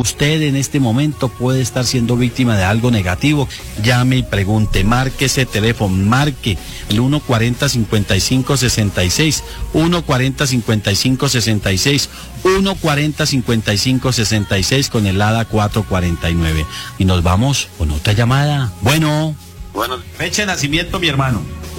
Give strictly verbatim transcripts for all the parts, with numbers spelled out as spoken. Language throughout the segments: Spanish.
usted en este momento puede estar siendo víctima de algo negativo, llame y pregunte, marque ese teléfono, marque el uno cuarenta, cincuenta y cinco, sesenta y seis, uno cuarenta, cincuenta y cinco, sesenta y seis, uno cuarenta, cincuenta y cinco, sesenta y seis con el A D A cuatrocientos cuarenta y nueve. Y nos vamos con otra llamada. Bueno. Bueno. Fecha de nacimiento, mi hermano.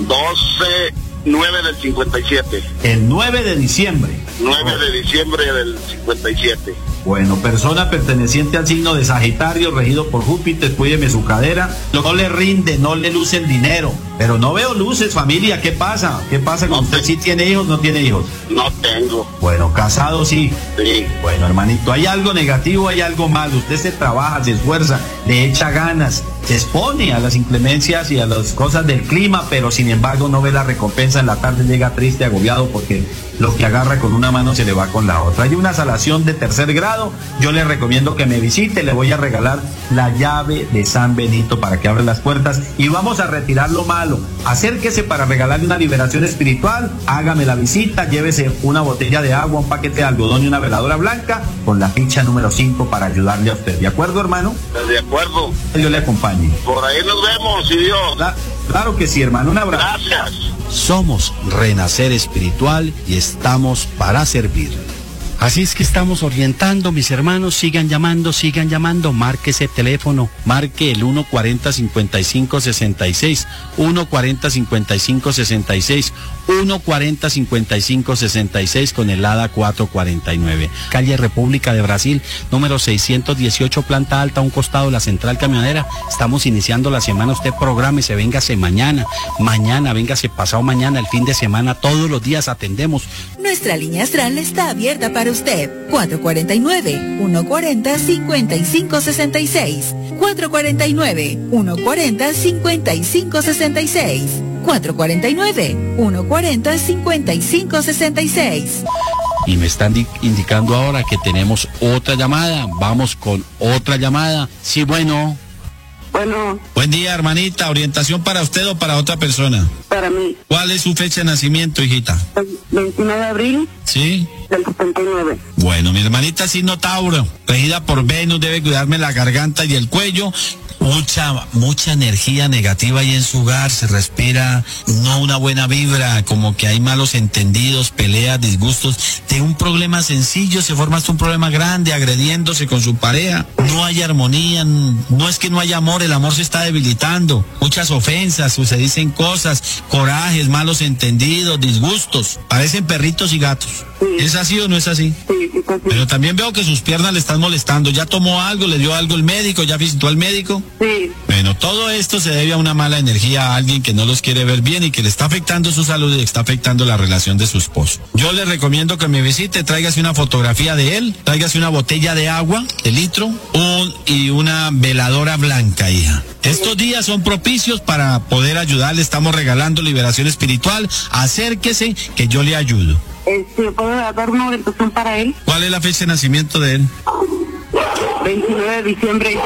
doce nueve del cincuenta y siete. El nueve de diciembre. nueve de diciembre del cincuenta y siete. Bueno, persona perteneciente al signo de Sagitario, regido por Júpiter, cuídeme su cadera. No le rinde, no le luce el dinero. Pero no veo luces, familia. ¿Qué pasa? ¿Qué pasa con no usted? te... ¿Sí tiene hijos, no tiene hijos? No tengo. Bueno, casado sí. Sí. Bueno, hermanito, hay algo negativo, hay algo malo. Usted se trabaja, se esfuerza, le echa ganas, se expone a las inclemencias y a las cosas del clima, pero sin embargo no ve la recompensa. En la tarde llega triste, agobiado, porque lo que agarra con una mano se le va con la otra. Hay una salación de tercer grado. Yo le recomiendo que me visite. Le voy a regalar la llave de San Benito para que abra las puertas y vamos a retirar lo malo. Acérquese para regalarle una liberación espiritual. Hágame la visita, llévese una botella de agua, un paquete de algodón y una veladora blanca con la ficha número cinco para ayudarle a usted. ¿De acuerdo, hermano? De acuerdo. Yo le acompañe. Por ahí nos vemos, si Dios. Claro, claro que sí, hermano. Un abrazo. Gracias. Somos Renacer Espiritual y estamos para servir. Así es que estamos orientando, mis hermanos, sigan llamando, sigan llamando, marque ese teléfono, marque el uno cuarenta, cincuenta y cinco, sesenta y seis, uno cuarenta, cincuenta y cinco, sesenta y seis, uno cuarenta, cincuenta y cinco, sesenta y seis con el A D A cuatrocientos cuarenta y nueve. Calle República de Brasil, número seiscientos dieciocho, planta alta, a un costado de la central camionera. Estamos iniciando la semana, usted prográmese, véngase mañana, mañana, véngase pasado mañana, el fin de semana, todos los días atendemos. Nuestra línea astral está abierta para usted. cuatro cuatro nueve, uno cuarenta, cincuenta y cinco sesenta y seis. cuatro cuatro nueve, uno cuarenta, cincuenta y cinco sesenta y seis. cuatro cuatro nueve, uno cuarenta, cincuenta y cinco sesenta y seis. Y me están indicando ahora que tenemos otra llamada. Vamos con otra llamada. Sí, bueno. Bueno. Buen día, hermanita. ¿Orientación para usted o para otra persona? Para mí. ¿Cuál es su fecha de nacimiento, hijita? El veintinueve de abril. ¿Sí? Del setenta y nueve. Bueno, mi hermanita signo Tauro, regida por Venus, debe cuidarme la garganta y el cuello. Mucha, mucha energía negativa ahí en su hogar, se respira no una buena vibra, como que hay malos entendidos, peleas, disgustos. De un problema sencillo se forma hasta un problema grande, agrediéndose con su pareja. No hay armonía, no es que no haya amor, el amor se está debilitando. Muchas ofensas, se dicen cosas, corajes, malos entendidos, disgustos. Parecen perritos y gatos. Sí. ¿Es así o no es así? Sí, sí, sí. Pero también veo que sus piernas le están molestando. ¿Ya tomó algo? ¿Le dio algo el médico? ¿Ya visitó al médico? Sí. Bueno, todo esto se debe a una mala energía, a alguien que no los quiere ver bien y que le está afectando su salud y le está afectando la relación de su esposo. Yo le recomiendo que me visite, tráigase una fotografía de él, tráigase una botella de agua, de litro, un, y una veladora blanca, hija. Estos días son propicios para poder ayudarle, estamos regalando liberación espiritual. Acérquese que yo le ayudo. Este, ¿puedo dar una orientación para él? ¿Cuál es la fecha de nacimiento de él? veintinueve de diciembre.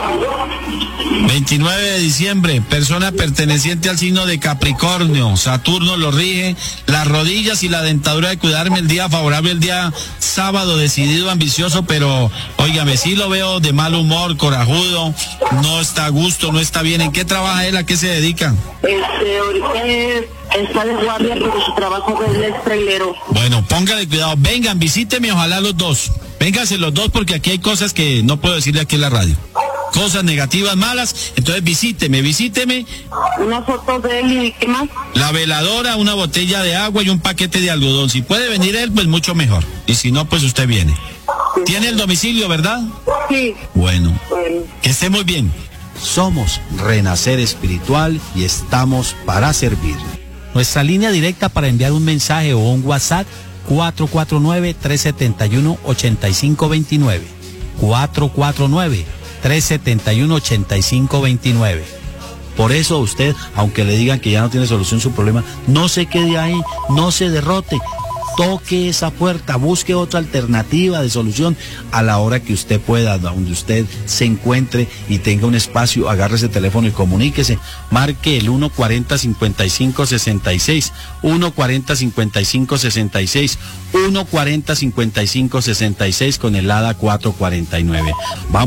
veintinueve de diciembre, persona perteneciente al signo de Capricornio, Saturno lo rige, las rodillas y la dentadura de cuidarme, el día favorable, el día sábado, decidido, ambicioso, pero, óigame, sí lo veo de mal humor, corajudo, no está a gusto, no está bien. ¿En qué trabaja él? ¿A qué se dedica? Este, ahorita es, está de guardia, pero su trabajo es trailero. Bueno, póngale cuidado, vengan, visíteme, ojalá los dos. Vénganse los dos porque aquí hay cosas que no puedo decirle aquí en la radio. Cosas negativas, malas, entonces visíteme, visíteme. Una foto de él y ¿qué más? La veladora, una botella de agua y un paquete de algodón. Si puede venir él, pues mucho mejor. Y si no, pues usted viene. Sí. ¿Tiene el domicilio, verdad? Sí. Bueno, Bueno. que esté muy bien. Somos Renacer Espiritual y estamos para servir. Nuestra línea directa para enviar un mensaje o un WhatsApp, cuatro cuatro nueve, tres siete uno, ocho cinco dos nueve. cuatro cuatro nueve, tres siete uno, ocho cinco dos nueve. Por eso usted, aunque le digan que ya no tiene solución su problema, no se quede ahí, no se derrote. Toque esa puerta, busque otra alternativa de solución a la hora que usted pueda, donde usted se encuentre y tenga un espacio, agarre ese teléfono y comuníquese. Marque el uno cuarenta, cincuenta y cinco sesenta y seis, uno cuarenta, cincuenta y cinco sesenta y seis, uno cuarenta, cincuenta y cinco sesenta y seis con el A D A cuatrocientos cuarenta y nueve. Vamos